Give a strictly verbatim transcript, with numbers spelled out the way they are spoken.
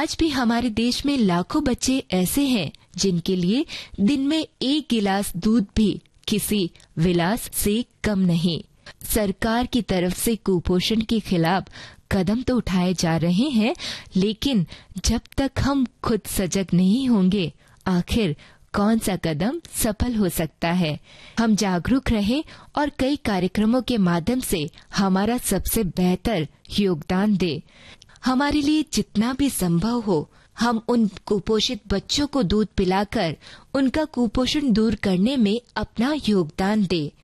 आज भी हमारे देश में लाखों बच्चे ऐसे हैं जिनके लिए दिन में एक गिलास दूध भी किसी विलास से कम नहीं। सरकार की तरफ से कुपोषण के खिलाफ कदम तो उठाए जा रहे हैं, लेकिन जब तक हम खुद सजग नहीं होंगे, आखिर कौन सा कदम सफल हो सकता है। हम जागरूक रहें और कई कार्यक्रमों के माध्यम से हमारा सबसे बेहतर योगदान दें। हमारे लिए जितना भी संभव हो हम उन कुपोषित बच्चों को दूध पिलाकर उनका कुपोषण दूर करने में अपना योगदान दें।